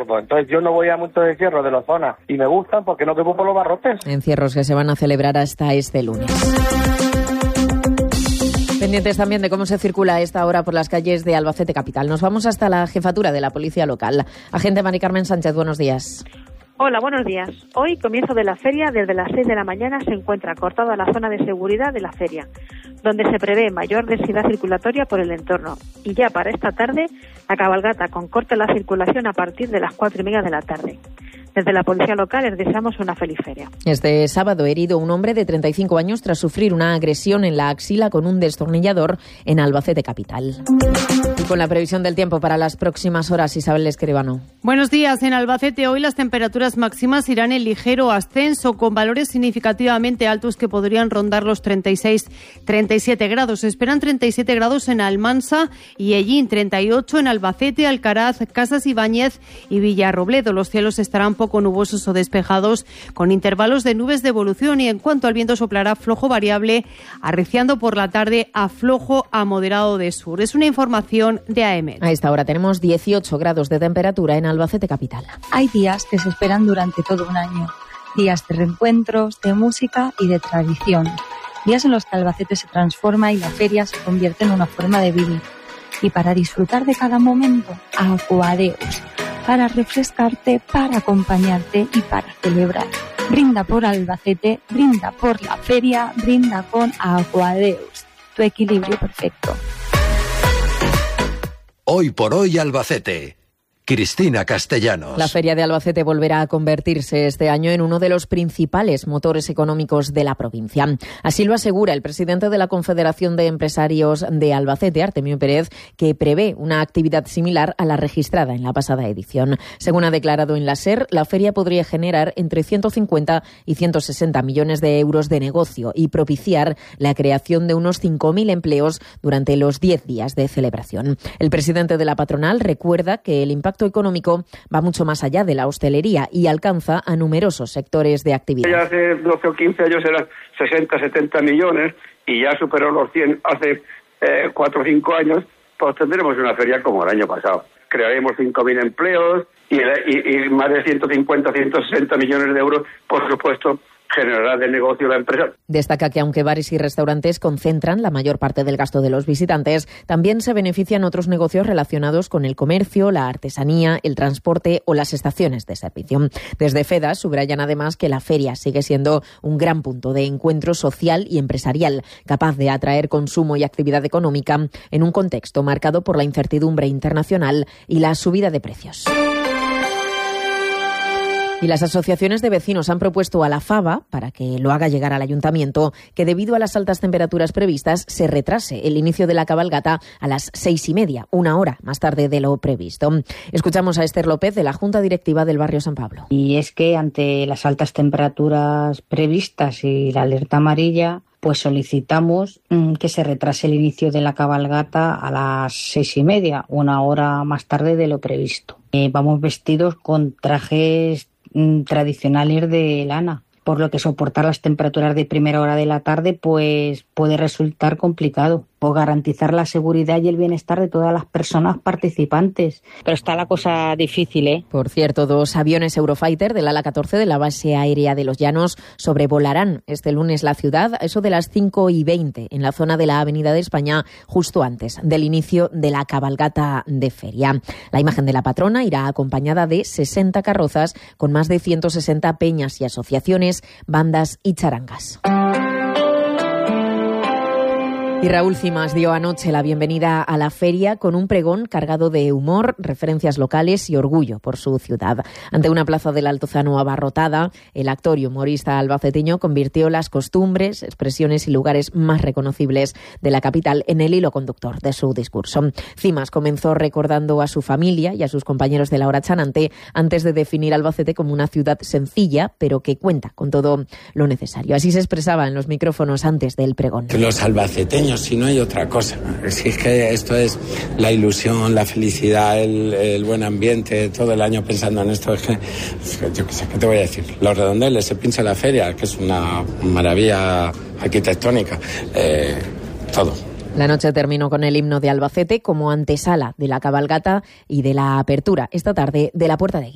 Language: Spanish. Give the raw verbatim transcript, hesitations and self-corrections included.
Pues entonces yo no voy a muchos encierros de la zona y me gustan porque no quepo por los barrotes. Encierros que se van a celebrar hasta este lunes. Pendientes también de cómo se circula a esta hora por las calles de Albacete capital. Nos vamos hasta la jefatura de la policía local. Agente Mari Carmen Sánchez, buenos días. Hola, buenos días. Hoy, comienzo de la feria, desde las seis de la mañana se encuentra cortada la zona de seguridad de la feria, donde se prevé mayor densidad circulatoria por el entorno. Y ya para esta tarde, la cabalgata con corte la circulación a partir de las cuatro y media de la tarde. Desde la policía local les deseamos una feliz feria. Este sábado herido un hombre de treinta y cinco años tras sufrir una agresión en la axila con un destornillador en Albacete capital. Y con la previsión del tiempo para las próximas horas, Isabel Escribano. Buenos días. En Albacete hoy las temperaturas máximas irán en ligero ascenso, con valores significativamente altos que podrían rondar los treinta y seis treinta y siete grados. Se esperan treinta y siete grados en Almansa y Ellín, treinta y ocho en Albacete, Alcaraz, Casas Ibáñez y Villarrobledo. Los cielos estarán poco nubosos o despejados, con intervalos de nubes de evolución, y en cuanto al viento soplará flojo variable, arreciando por la tarde a flojo a moderado de sur. Es una información de A E M E T. A esta hora tenemos dieciocho grados de temperatura en Albacete capital. Hay días que se esperan durante todo un año, días de reencuentros, de música y de tradición, días en los que Albacete se transforma y la feria se convierte en una forma de vivir. Y para disfrutar de cada momento, Aquadeus, para refrescarte, para acompañarte y para celebrar. Brinda por Albacete, brinda por la feria, brinda con Aquadeus, tu equilibrio perfecto. Hoy por hoy Albacete. Cristina Castellanos. La Feria de Albacete volverá a convertirse este año en uno de los principales motores económicos de la provincia. Así lo asegura el presidente de la Confederación de Empresarios de Albacete, Artemio Pérez, que prevé una actividad similar a la registrada en la pasada edición. Según ha declarado en la SER, la feria podría generar entre ciento cincuenta y ciento sesenta millones de euros de negocio y propiciar la creación de unos cinco mil empleos durante los diez días de celebración. El presidente de la patronal recuerda que el impacto económico va mucho más allá de la hostelería y alcanza a numerosos sectores de actividad. Ya hace doce o quince años eran sesenta, setenta millones y ya superó los cien hace eh, cuatro o cinco años, pues tendremos una feria como el año pasado. Crearemos cinco mil empleos y, y, y más de ciento cincuenta, ciento sesenta millones de euros, por supuesto, generará de negocio la empresa. Destaca que aunque bares y restaurantes concentran la mayor parte del gasto de los visitantes, también se benefician otros negocios relacionados con el comercio, la artesanía, el transporte o las estaciones de servicio. Desde FEDA subrayan además que la feria sigue siendo un gran punto de encuentro social y empresarial, capaz de atraer consumo y actividad económica en un contexto marcado por la incertidumbre internacional y la subida de precios. Y las asociaciones de vecinos han propuesto a la FAVA, para que lo haga llegar al ayuntamiento, que debido a las altas temperaturas previstas se retrase el inicio de la cabalgata a las seis y media, una hora más tarde de lo previsto. Escuchamos a Esther López, de la Junta Directiva del Barrio San Pablo. Y es que ante las altas temperaturas previstas y la alerta amarilla, pues solicitamos mmm, que se retrase el inicio de la cabalgata a las seis y media, una hora más tarde de lo previsto. Eh, vamos vestidos con trajes mmm, tradicionales de lana, por lo que soportar las temperaturas de primera hora de la tarde pues puede resultar complicado, o garantizar la seguridad y el bienestar de todas las personas participantes. Pero está la cosa difícil, ¿eh? Por cierto, dos aviones Eurofighter del ala catorce de la base aérea de Los Llanos sobrevolarán este lunes la ciudad a eso de las cinco y veinte en la zona de la Avenida de España, justo antes del inicio de la cabalgata de feria. La imagen de la patrona irá acompañada de sesenta carrozas con más de ciento sesenta peñas y asociaciones, bandas y charangas. Y Raúl Cimas dio anoche la bienvenida a la feria con un pregón cargado de humor, referencias locales y orgullo por su ciudad. Ante una plaza del Altozano abarrotada, el actor y humorista albaceteño convirtió las costumbres, expresiones y lugares más reconocibles de la capital en el hilo conductor de su discurso. Cimas comenzó recordando a su familia y a sus compañeros de la hora chanante antes de definir Albacete como una ciudad sencilla, pero que cuenta con todo lo necesario. Así se expresaba en los micrófonos antes del pregón. Los albaceteños, si no hay otra cosa. Si es que esto es la ilusión, la felicidad, el, el buen ambiente, todo el año pensando en esto. Es que, es que yo qué sé, ¿qué te voy a decir? Los redondeles, se pincha la feria, que es una maravilla arquitectónica. Eh, todo. La noche terminó con el himno de Albacete como antesala de la cabalgata y de la apertura esta tarde de la Puerta de Guía.